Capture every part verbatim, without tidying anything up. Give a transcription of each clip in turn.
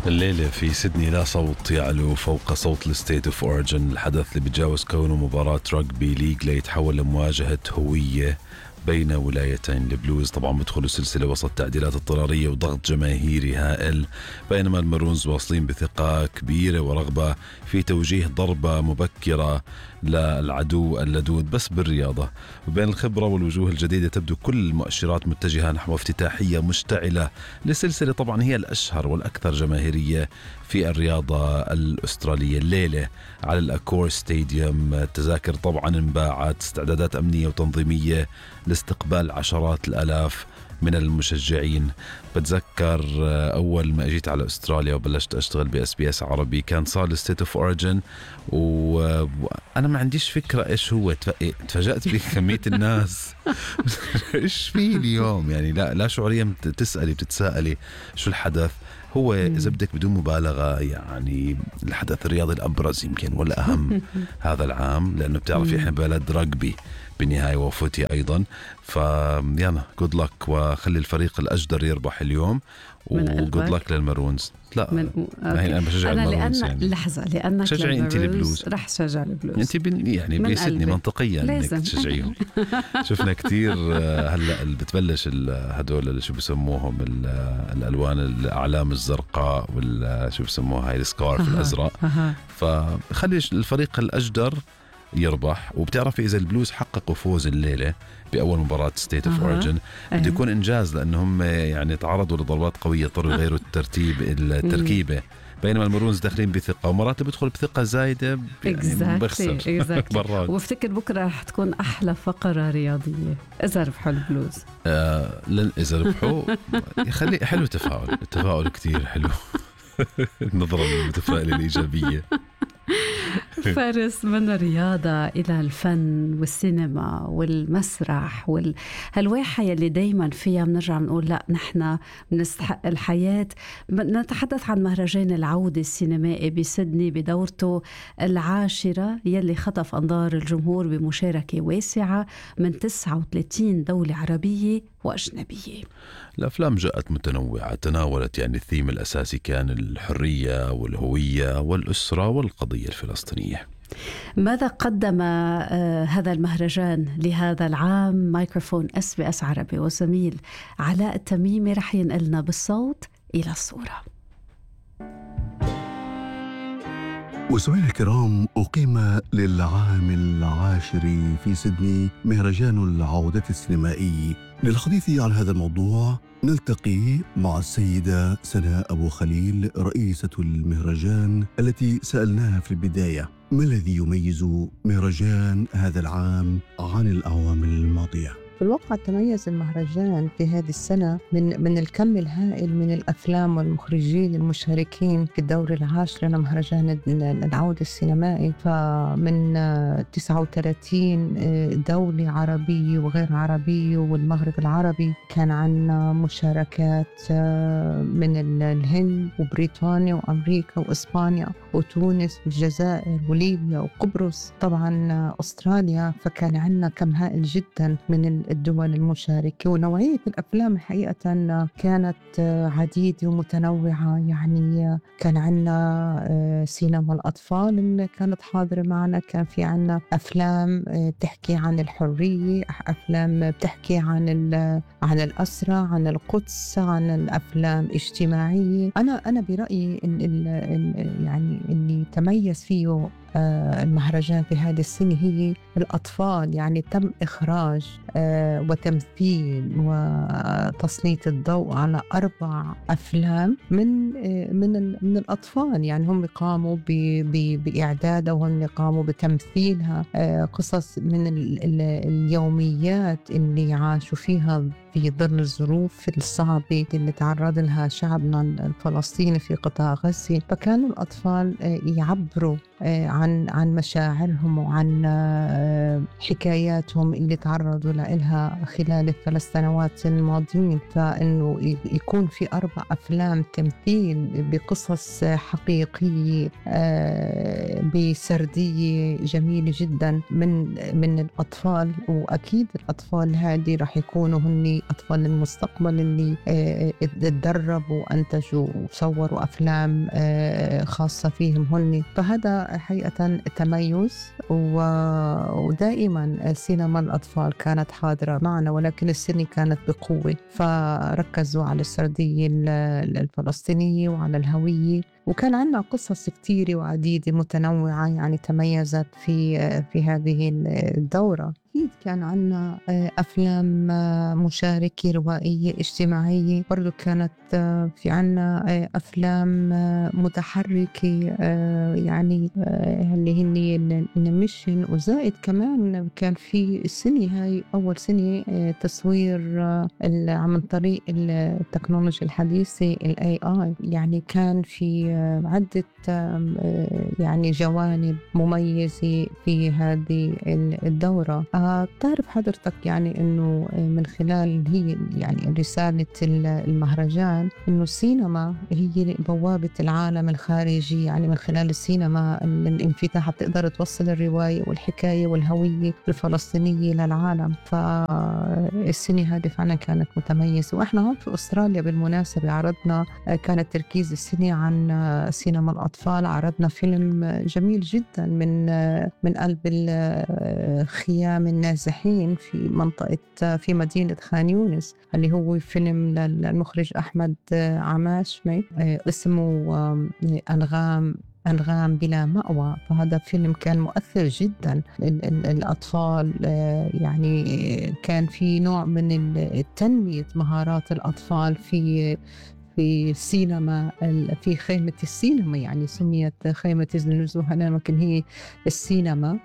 الليلة في سيدني لا صوت يعلو فوق صوت الستيت اوف اوريجن، الحدث اللي بتجاوز كونه مباراة رugby ليج ليتحول لمواجهة هوية بين ولايتين. البلوز طبعا بدخلوا السلسلة وسط تعديلات اضطرارية وضغط جماهيري هائل، بينما المارونز واصلين بثقة كبيرة ورغبة في توجيه ضربة مبكرة للعدو اللدود بس بالرياضة. وبين الخبرة والوجوه الجديدة تبدو كل المؤشرات متجهة نحو افتتاحية مشتعلة للسلسلة، طبعا هي الأشهر والأكثر جماهيرية في الرياضة الأسترالية. الليلة على الأكور ستاديوم، التذاكر طبعا انباعت، استعدادات أمنية وتنظيمية لاستقبال عشرات الآلاف من المشجعين. بتذكر أول ما أجيت على أستراليا وبلشت أشتغل بأس بي أس عربي كان صار الستيت اوف اوريجن، وأنا ما عنديش فكرة إيش هو. تفاجأت بكمية الناس إيش فيه اليوم، يعني لا لا شعوريا تسألي بتتساءلي شو الحدث. هو إذا بدك بدون مبالغة يعني الحدث الرياضي الأبرز يمكن ولا أهم هذا العام، لأنه بتعرفي إحنا بلد رugby بالنهاية وفوتي أيضا. فيانا good luck وخلي الفريق الأجدر يربح اليوم، وجود لك للمارونز. لا من... أنا بشجع أنا المارونز لأن... يعني. لحظة لأنك شجعي أنت البلوز، رح شجع البلوز أنت بن... يعني بيسدني منطقيا أنك تشجعيهم. شفنا كتير هلأ اللي بتبلش هدول اللي شو بسموهم الألوان الأعلام الزرقاء ولا شو بسموها هاي السكارف الأزرق. فخلي الفريق الأجدر يربح. وبتعرفي إذا البلوز حققوا فوز الليلة بأول مباراة ستيت اوف اوريجن بده يكون إنجاز، لأنهم يعني تعرضوا لضربات قوية اضطروا يغيروا الترتيب التركيبة، بينما المارونز داخلين بثقة ومرات بيدخل بثقة زايدة يعني بخسر مرات. وبفتكر بكرة رح تكون أحلى فقرة رياضية إذا ربحوا البلوز. آه لن إذا ربحوا يخلي حلو التفاؤل، التفاؤل كتير حلو. النظرة المتفائلة الإيجابية. فارس، من الرياضة إلى الفن والسينما والمسرح والهالواحة يلي دايما فيها بنرجع بنقول لا نحن بنستحق الحياة. نتحدث عن مهرجان العودة السينمائي بسيدني بدورته العاشرة يلي خطف أنظار الجمهور بمشاركة واسعة من تسعة وثلاثين دولة عربية وأجنبية. الأفلام جاءت متنوعة، تناولت يعني الثيم الأساسي كان الحرية والهوية والأسرة والقضية الفلسطينية. ماذا قدم آه هذا المهرجان لهذا العام؟ ميكروفون اس بي اس عربي وزميل علاء التميمي رح ينقلنا بالصوت إلى الصورة. مستمعينا الكرام، أقيم للعام العاشر في سيدني مهرجان العودة السينمائي. للحديث عن هذا الموضوع نلتقي مع السيدة سناء أبو خليل رئيسة المهرجان، التي سألناها في البداية ما الذي يميز مهرجان هذا العام عن الأعوام الماضية. في الواقع تميز المهرجان في هذه السنة من من الكم الهائل من الأفلام والمخرجين المشاركين في الدورة العاشرة لمهرجان العودة السينمائي. فمن تسعة وثلاثين دولة عربية وغير عربية والمغرب العربي، كان عنا مشاركات من الهند وبريطانيا وأمريكا وإسبانيا وتونس والجزائر وليبيا وقبرص، طبعا أستراليا. فكان عنا كم هائل جدا من الدول المشاركة، ونوعية الأفلام حقيقة كانت عديدة ومتنوعة. يعني كان عنا سينما الأطفال اللي كانت حاضرة معنا، كان في عنا أفلام تحكي عن الحرية، أفلام بتحكي عن عن الأسرة، عن القدس، عن الأفلام اجتماعية. أنا أنا برأيي إن ال يعني اللي تميز فيه المهرجان في هذه السنة هي الأطفال. يعني تم إخراج وتمثيل وتسليط الضوء على أربع أفلام من من من الأطفال. يعني هم قاموا بإعدادها وهم قاموا بتمثيلها، قصص من اليوميات اللي عاشوا فيها في ظل الظروف الصعبة اللي تعرض لها شعبنا الفلسطيني في قطاع غزة. فكانوا الأطفال يعبروا عن عن مشاعرهم وعن حكاياتهم اللي تعرضوا لها خلال الثلاث سنوات الماضيين. فإنه يكون في أربع أفلام تمثيل بقصص حقيقية بسردية جميلة جدا من من الأطفال. وأكيد الأطفال هذه راح يكونوا هن أطفال المستقبل اللي اتدربوا وأنتجوا وصوروا أفلام خاصة فيهم هن. فهذا حقيقة تميز، ودائما سينما الأطفال كانت حاضرة معنا، ولكن السينما كانت بقوة، فركزوا على السردية الفلسطينية وعلى الهوية، وكان عندنا قصص كتيرة وعديدة متنوعة يعني تميزت في في هذه الدورة. أكيد كان عنا أفلام مشاركة روائية اجتماعية، برضو كانت في عنا أفلام متحركة يعني اللي هني الميشن، وزائد كمان كان في السنة هاي أول سنة تصوير عن طريق التكنولوجيا الحديثة ال إيه آي، يعني كان في عدة يعني جوانب مميزة في هذه الدورة. تعرف حضرتك يعني إنه من خلال هي يعني رسالة المهرجان إنه السينما هي بوابة العالم الخارجي، يعني من خلال السينما الانفتاح بتقدر توصل الرواية والحكاية والهوية الفلسطينية للعالم. فالسنة هذه فعلا كانت متميزة. وإحنا هون في أستراليا بالمناسبة عرضنا، كان التركيز السنة عن سينما الأطفال، عرضنا فيلم جميل جدا من من قلب خيام النازحين في منطقة في مدينة خان يونس، اللي هو فيلم للمخرج أحمد عماشمي اسمه أنغام أنغام بلا مأوى. فهذا فيلم كان مؤثر جدا. الأطفال يعني كان في نوع من التنمية مهارات الأطفال في في السينما، في خيمة السينما، يعني سميت خيمة النزوح لكن هي السينما.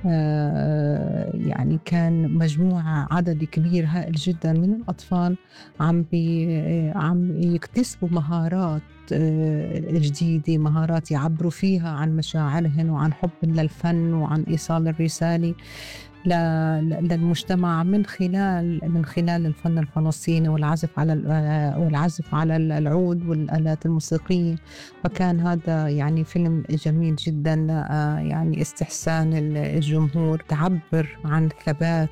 يعني كان مجموعة عدد كبير هائل جدا من الأطفال عم بي عم يكتسبوا مهارات جديدة، مهارات يعبروا فيها عن مشاعرهم وعن حب للفن وعن إيصال الرسالة للمجتمع من خلال من خلال الفن الفلسطيني والعزف على والعزف على العود والآلات الموسيقية. فكان هذا يعني فيلم جميل جدا، يعني استحسان الجمهور، تعبر عن ثبات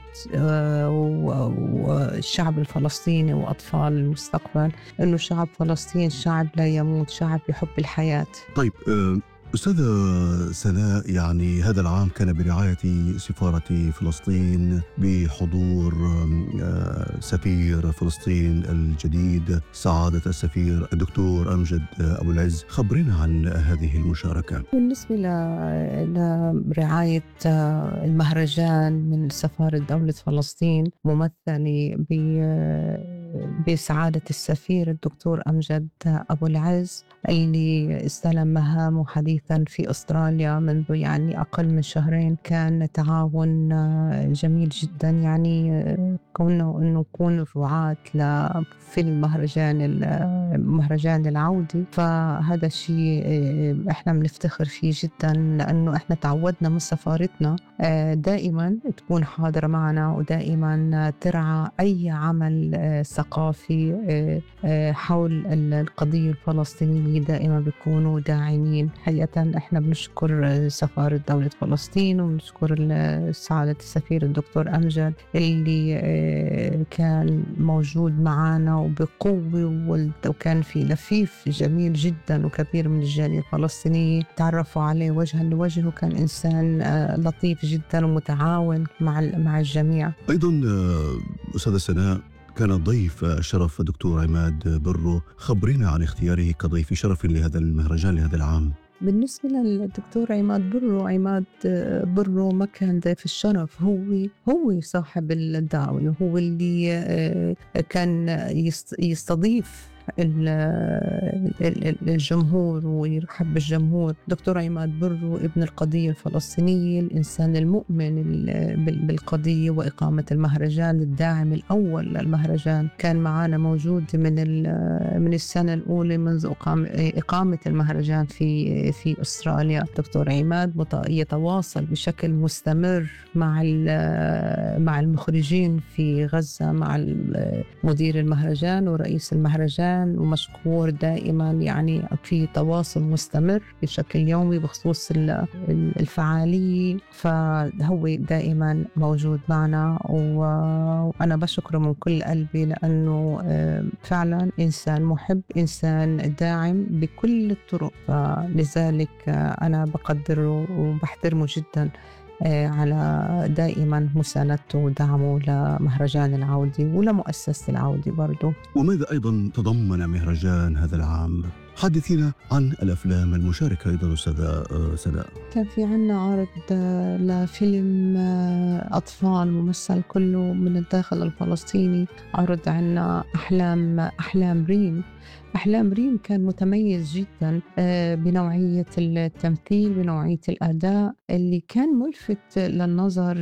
والشعب الفلسطيني وأطفال المستقبل، إنه شعب فلسطين شعب لا يموت، شعب يحب الحياة. طيب أستاذة سناء، يعني هذا العام كان برعاية سفارة فلسطين بحضور سفير فلسطين الجديد سعادة السفير الدكتور أمجد أبو العز. خبرنا عن هذه المشاركة. بالنسبة لرعاية المهرجان من سفارة دولة فلسطين ممثلة بسعادة السفير الدكتور أمجد أبو العز، اللي استلم مهامه حديثا في أستراليا منذ يعني أقل من شهرين. كان تعاون جميل جدا، يعني كونه أنه نكون رعاة في المهرجان مهرجان العودة، فهذا الشيء إحنا بنفتخر فيه جدا، لأنه إحنا تعودنا من سفارتنا دائما تكون حاضرة معنا، ودائما ترعى أي عمل ثقافي حول القضية الفلسطينية، دائما بيكونوا داعمين. حقيقة احنا بنشكر سفارة دولة فلسطين وبنشكر سعادة السفير الدكتور أمجد اللي كان موجود معنا وبقوة، وكان في لفيف جميل جدا وكبير من الجالية الفلسطينية، تعرفوا عليه وجها لوجه، وكان إنسان لطيف جدا ومتعاون مع مع الجميع. أيضا أستاذة سناء، كان ضيف شرف دكتور عماد برو. خبرنا عن اختياره كضيف شرف لهذا المهرجان لهذا العام. بالنسبة للدكتور عماد برو، عماد برو ما كان ضيف الشرف، هو هو صاحب الدعوة، هو اللي كان يستضيف الجمهور ويرحب بالجمهور. دكتور عماد برو ابن القضية الفلسطينية، الإنسان المؤمن بالقضية وإقامة المهرجان، الداعم الأول للمهرجان. كان معنا موجود من من السنة الأولى منذ إقامة المهرجان في في أستراليا. دكتور عماد يتواصل بشكل مستمر مع مع المخرجين في غزة، مع مدير المهرجان ورئيس المهرجان، مهرجان ومشكور دائما، يعني في تواصل مستمر بشكل يومي بخصوص الفعالية، فهو دائما موجود معنا وأنا بشكره من كل قلبي لأنه فعلا إنسان محب، إنسان داعم بكل الطرق، فلذلك أنا بقدره وبحترمه جدا على دائما مساندته ودعمه لمهرجان العودة ولمؤسسة العودة برضو. وماذا أيضا تضمن مهرجان هذا العام؟ حدثينا عن الأفلام المشاركة أيضا أستاذة سناء. كان في عنا عرض لفيلم أطفال ممثل كله من الداخل الفلسطيني، عرض عنا أحلام أحلام ريم. أحلام ريم كان متميز جدا بنوعية التمثيل، بنوعية الأداء اللي كان ملفت للنظر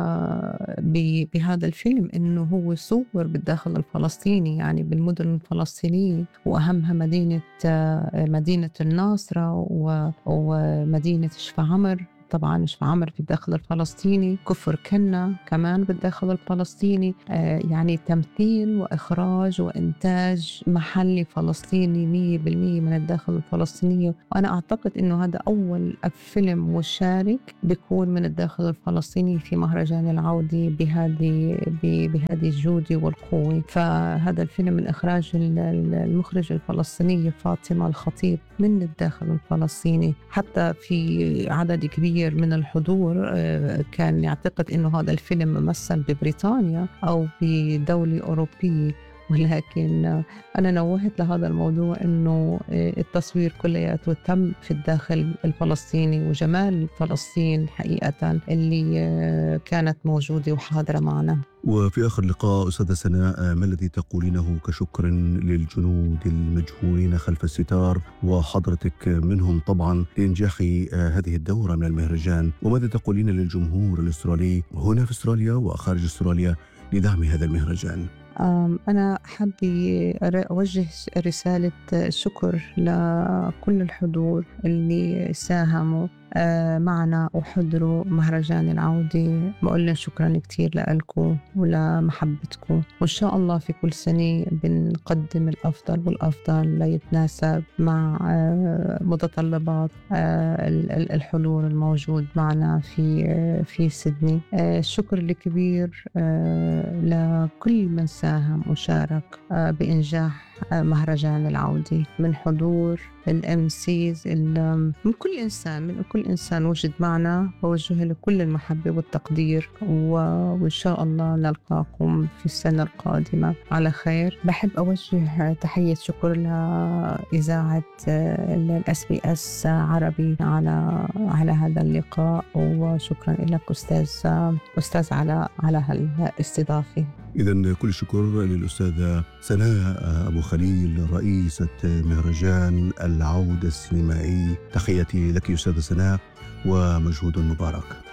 بهذا الفيلم، إنه هو صور بالداخل الفلسطيني، يعني بالمدن الفلسطينية، وأهمها مدينة مدينة الناصرة ومدينة شفاعمر. طبعا شفاعمر في الداخل الفلسطيني، كفر كنا كمان بالداخل الفلسطيني، آه يعني تمثيل وإخراج وإنتاج محلي فلسطيني مية بالمية من الداخل الفلسطيني. وأنا أعتقد إنه هذا أول فيلم مشارك بيكون من الداخل الفلسطيني في مهرجان العودة بهذه بهذه الجودة والقوة. فهذا الفيلم من إخراج المخرج الفلسطينية فاطمة الخطيب من الداخل الفلسطيني، حتى في عدد كبير من الحضور كان يعتقد إنه هذا الفيلم ممثل ببريطانيا أو بدولة أوروبية، ولكن أنا نوهت لهذا الموضوع إنه التصوير كلياته تم في الداخل الفلسطيني، وجمال فلسطين حقيقة اللي كانت موجودة وحاضرة معنا. وفي آخر لقاء أستاذة سناء، ما الذي تقولينه كشكر للجنود المجهولين خلف الستار وحضرتك منهم طبعا لإنجاح هذه الدورة من المهرجان؟ وماذا تقولين للجمهور الأسترالي هنا في أستراليا وخارج أستراليا لدعم هذا المهرجان؟ أنا حابة أوجه رسالة شكر لكل الحضور اللي ساهموا معنا وحضروا مهرجان العودة. بقول لهم شكرا كتير لكم ولمحبتكم، وإن شاء الله في كل سنة بنقدم الأفضل والأفضل ليتناسب مع متطلبات الحضور الموجود معنا في في سيدني. الشكر الكبير لكل من ساهم وشارك بإنجاح مهرجان العودة، من حضور الام سيز، من كل إنسان من كل إنسان وجد معنا. بوجه له كل المحبة والتقدير، وإن شاء الله نلقاكم في السنة القادمة على خير. بحب أوجه تحية شكر لإذاعة الاس بي اس عربي على على هذا اللقاء، وشكرا لك أستاذ أستاذ علاء على هالاستضافة. إذن كل شكر للأستاذة سناء أبو خليل رئيسة مهرجان العودة السينمائي. تحياتي لك أستاذة سناء ومجهود مبارك.